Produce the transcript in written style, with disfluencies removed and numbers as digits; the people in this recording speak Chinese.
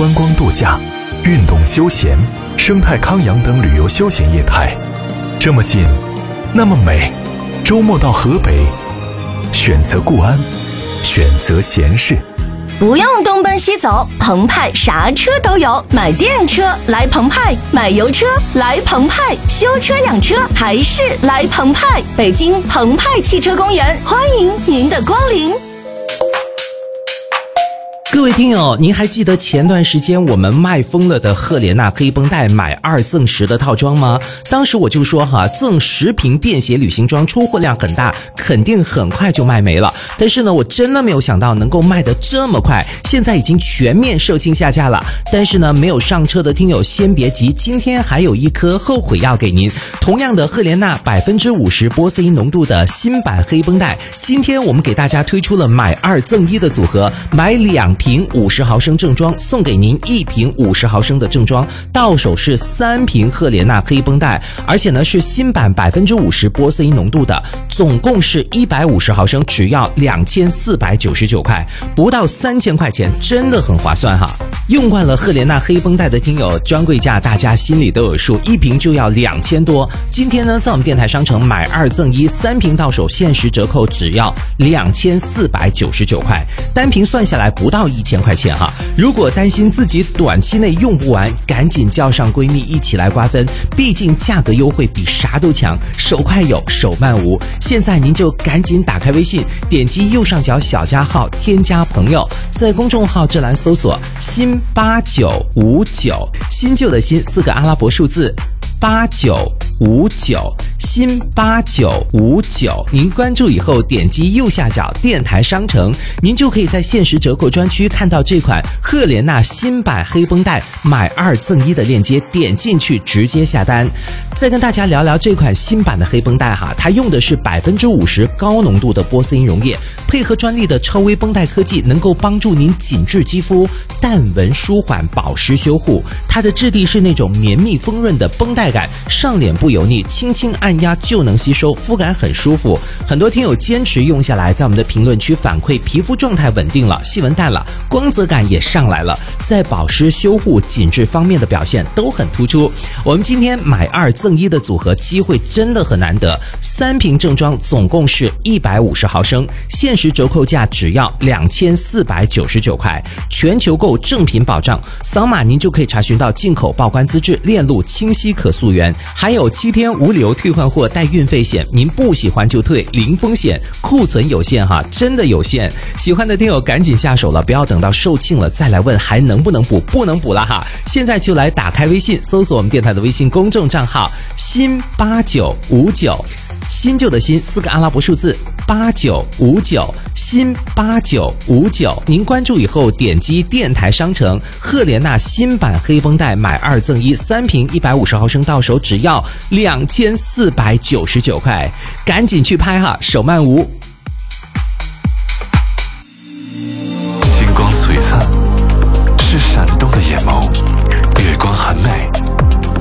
观光度假、运动休闲、生态康养等旅游休闲业态。这么近，那么美，周末到河北，选择固安，选择闲适。 不用东奔西走，澎湃啥车都有。买电车来澎湃，买油车来澎湃，修车养车还是来澎湃。北京澎湃汽车公园，欢迎您的光临。 各位听友，您还记得前段时间我们卖疯了的赫莲娜黑绷带买2赠10的套装吗？当时我就说赠10瓶便携旅行装，出货量很大，肯定很快就卖没了。但是呢，我真的没有想到能够卖得这么快，现在已经全面售罄下架了。但是呢，没有上车的听友先别急，今天还有一颗后悔药给您。同样的赫莲娜50%波斯因浓度的新版黑绷带，今天我们给大家推出了买2赠1的组合，买2瓶50毫升正装，送给您1瓶50毫升的正装，到手是3瓶赫莲娜黑绷带，而且呢是新版50%波斯因浓度的，总共是150毫升，只要2499块，不到3000块钱，真的很划算哈。用惯了赫莲娜黑绷带的听友，专柜价大家心里都有数，一瓶就要2000多。今天呢，在我们电台商城买2赠1，3瓶到手限时折扣只要2499块，单瓶算下来不到1000块钱哈。如果担心自己短期内用不完，赶紧叫上闺蜜一起来瓜分，毕竟价格优惠比啥都强，手快有，手慢无。现在您就赶紧打开微信，点击右上角小加号，添加朋友，在公众号这栏搜索新8959，新旧的新4个阿拉伯数字8959，新8959，您关注以后点击右下角电台商城，您就可以在限时折扣专区看到这款赫莲娜新版黑绷带买2赠1的链接，点进去直接下单。再跟大家聊聊这款新版的黑绷带哈，它用的是50%高浓度的波斯因溶液，配合专利的超微绷带科技，能够帮助您紧致肌肤，淡纹舒缓，保湿修护。它的质地是那种绵密丰润的绷带感，上脸不油腻，轻轻按压就能吸收，肤感很舒服。很多听友坚持用下来，在我们的评论区反馈皮肤状态稳定了，细纹淡了，光泽感也上来了，在保湿修护紧致方面的表现都很突出。我们今天买2赠1的组合机会真的很难得，3瓶正装总共是150毫升，限时折扣价只要2499块，全球购正品保障，扫码您就可以查询到进口报关资质，链路清晰可溯源，还有7天无理由退换货带运费险，您不喜欢就退，零风险，库存有限哈，真的有限。喜欢的听友赶紧下手了，不要等到售罄了再来问还能不能补，不能补了哈。现在就来打开微信，搜索我们电台的微信公众账号新8959，新旧的新4个阿拉伯数字8959，新8959，您关注以后点击电台商城赫莲娜新版黑绷带买2赠1，3瓶150毫升到手只要2499块，赶紧去拍哈，手慢无。